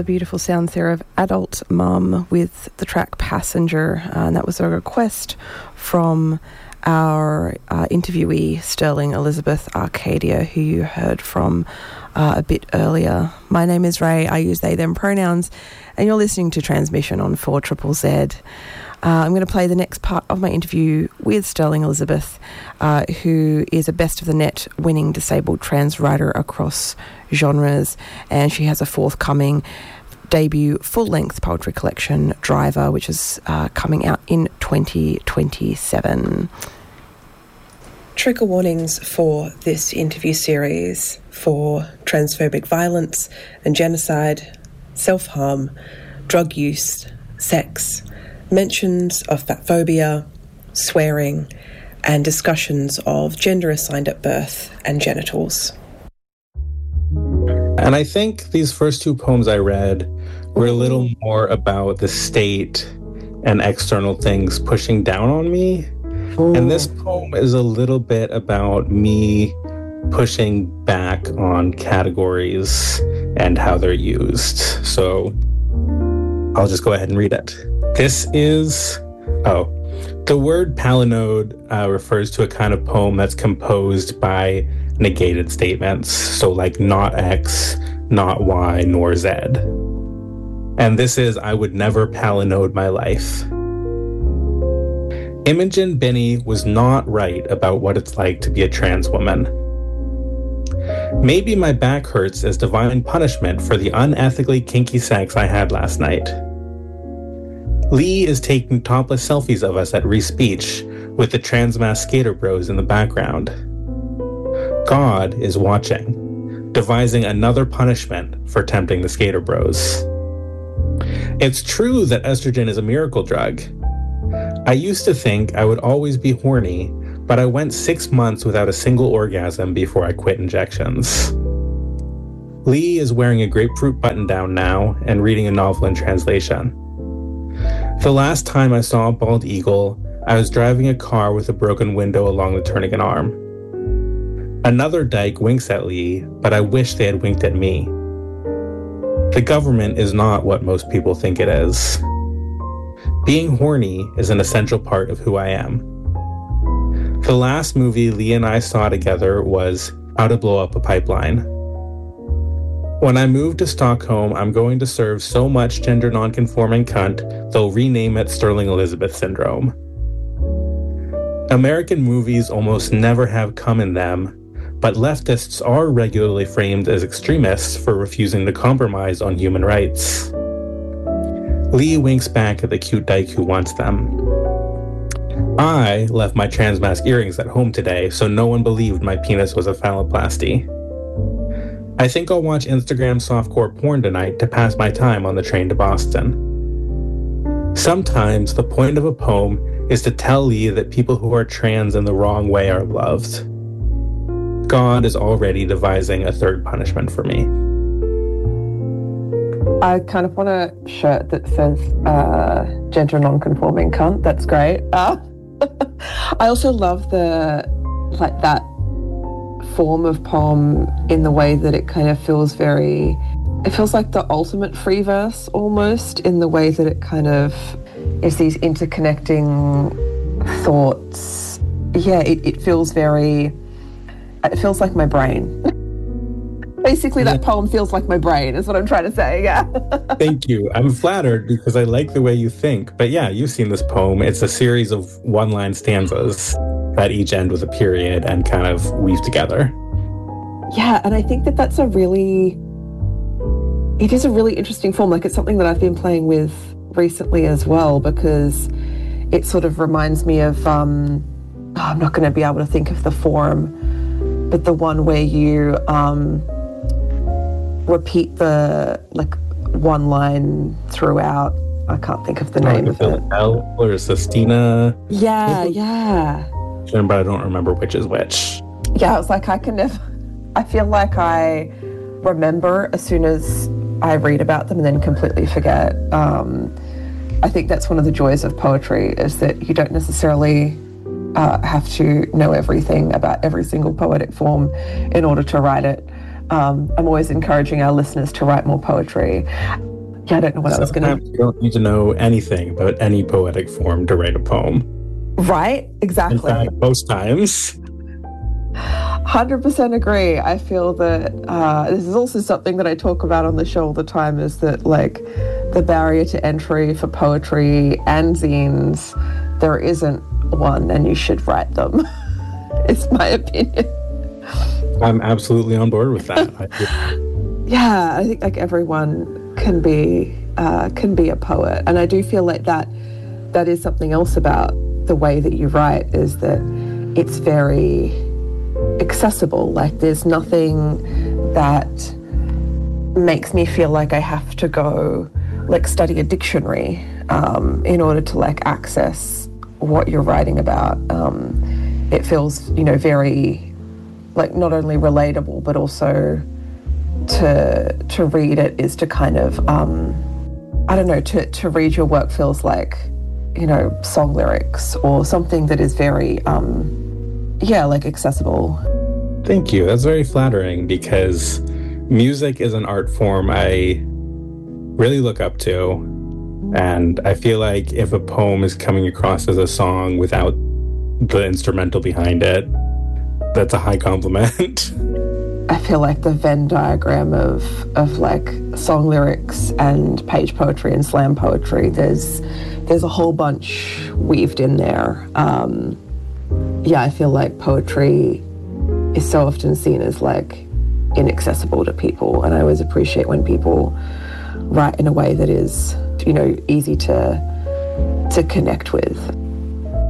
the beautiful sounds there of Adult Mum with the track Passenger, and that was a request from our interviewee, Sterling Elizabeth Arcadia, who you heard from a bit earlier. My name is Ray, I use they, them pronouns, and you're listening to Transmission on 4ZZZ. I'm going to play the next part of my interview with Sterling Elizabeth, who is a Best of the Net winning disabled trans writer across genres, and she has a forthcoming debut full-length poetry collection, Driver, which is coming out in 2027. Trigger warnings for this interview series for transphobic violence and genocide, self-harm, drug use, sex, mentions of fatphobia, swearing, and discussions of gender assigned at birth and genitals. And I think these first two poems I read were a little more about the state and external things pushing down on me. Ooh. And this poem is a little bit about me pushing back on categories and how they're used. So I'll just go ahead and read it. This is, the word palinode refers to a kind of poem that's composed by negated statements. So like not X, not Y, nor Z. And this is, I would never palinode my life. Imogen Binnie was not right about what it's like to be a trans woman. Maybe my back hurts as divine punishment for the unethically kinky sex I had last night. Lee is taking topless selfies of us at Reese Beach with the trans mass skater bros in the background. God is watching, devising another punishment for tempting the skater bros. It's true that estrogen is a miracle drug. I used to think I would always be horny, but I went 6 months without a single orgasm before I quit injections. Lee is wearing a grapefruit button-down now and reading a novel in translation. The last time I saw a bald eagle, I was driving a car with a broken window along the Turnagain Arm. Another dyke winks at Lee, but I wish they had winked at me. The government is not what most people think it is. Being horny is an essential part of who I am. The last movie Lee and I saw together was How to Blow Up a Pipeline. When I move to Stockholm, I'm going to serve so much gender nonconforming cunt, they'll rename it Sterling Elizabeth Syndrome. American movies almost never have cum in them, but leftists are regularly framed as extremists for refusing to compromise on human rights. Lee winks back at the cute dyke who wants them. I left my trans mask earrings at home today, so no one believed my penis was a phalloplasty. I think I'll watch Instagram softcore porn tonight to pass my time on the train to Boston. Sometimes the point of a poem is to tell Lee that people who are trans in the wrong way are loved. God is already devising a third punishment for me. I kind of want a shirt that says gender non-conforming cunt. That's great. I also love that form of poem in the way that it kind of feels it feels like the ultimate free verse almost, in the way that it kind of is these interconnecting thoughts. Yeah, it feels like my brain. Basically, that poem feels like my brain, is what I'm trying to say, yeah. Thank you. I'm flattered because I like the way you think. But yeah, you've seen this poem. It's a series of one-line stanzas that each end with a period and kind of weave together. Yeah, and I think that's it is a really interesting form. Like, it's something that I've been playing with recently as well, because it sort of reminds me of, I'm not going to be able to think of the form, but the one where you repeat the, like, one line throughout. I can't think of the name of it. L or Sestina. Yeah. But I don't remember which is which. Yeah, it's like I feel like I remember as soon as I read about them and then completely forget. I think that's one of the joys of poetry, is that you don't necessarily have to know everything about every single poetic form in order to write it. I'm always encouraging our listeners to write more poetry. Yeah, I don't know what I was going to... You don't need to know anything about any poetic form to write a poem. Right? Exactly. In fact, most times. 100% agree. I feel that this is also something that I talk about on the show all the time, is that, like, the barrier to entry for poetry and zines, there isn't one, and you should write them. It's my opinion. I'm absolutely on board with that. Yeah, I think like everyone can be a poet, and I do feel like that is something else about the way that you write, is that it's very accessible. Like, there's nothing that makes me feel like I have to go like study a dictionary in order to like access what you're writing about. It feels, very like not only relatable, but also to read it is to kind of I don't know, to read your work feels like, song lyrics or something that is very like accessible. Thank you. That's very flattering, because music is an art form I really look up to, and I feel like if a poem is coming across as a song without the instrumental behind it, that's a high compliment. I feel like the Venn diagram of like song lyrics and page poetry and slam poetry, there's a whole bunch weaved in there. I feel like poetry is so often seen as like inaccessible to people, and I always appreciate when people write in a way that is, easy to connect with.